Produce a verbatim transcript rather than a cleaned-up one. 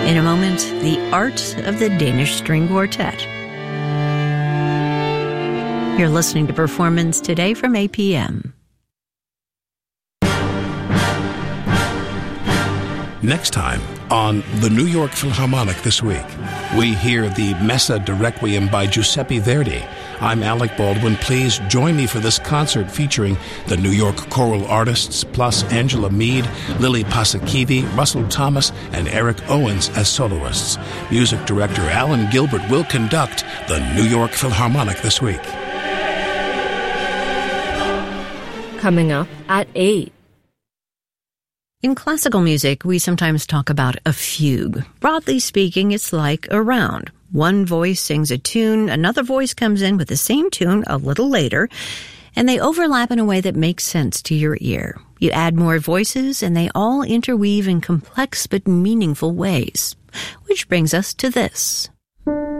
In a moment, the art of the Danish String Quartet. You're listening to Performance Today from A P M. Next time on the New York Philharmonic this week, we hear the Messa de Requiem by Giuseppe Verdi. I'm Alec Baldwin. Please join me for this concert featuring the New York choral artists, plus Angela Mead, Lily Pasakivi, Russell Thomas, and Eric Owens as soloists. Music director Alan Gilbert will conduct the New York Philharmonic this week. Coming up at eight. In classical music, we sometimes talk about a fugue. Broadly speaking, it's like a round. One voice sings a tune, another voice comes in with the same tune a little later, and they overlap in a way that makes sense to your ear. You add more voices, and they all interweave in complex but meaningful ways. Which brings us to this.